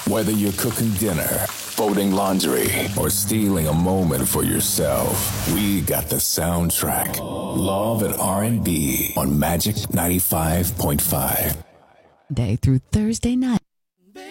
Whether you're cooking dinner, folding laundry, or stealing a moment for yourself, we got the soundtrack. Love and R&B on Magic 95.5. Day through Thursday night.